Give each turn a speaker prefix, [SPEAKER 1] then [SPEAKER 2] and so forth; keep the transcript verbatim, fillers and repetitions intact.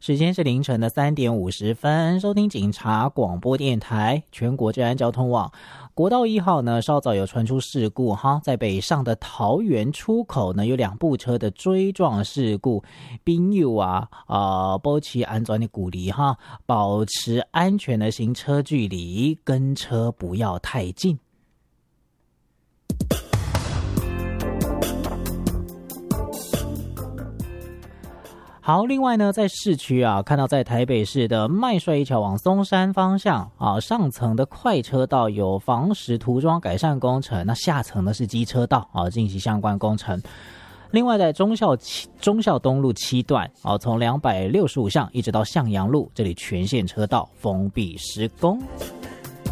[SPEAKER 1] 时间是凌晨的三点五十分，收听警察广播电台全国治安交通网。国道一号呢，稍早有传出事故哈，在北上的桃园出口呢，有两部车的追撞事故。朋友啊，呃，保持安全的鼓励哈，保持安全的行车距离，跟车不要太近。好，另外呢，在市区啊，看到在台北市的麦帅一桥往松山方向啊，上层的快车道有防石涂装改善工程，那下层呢是机车道啊，进行相关工程。另外，在忠孝忠孝东路七段啊，从两百六十五巷一直到向阳路，这里全线车道封闭施工。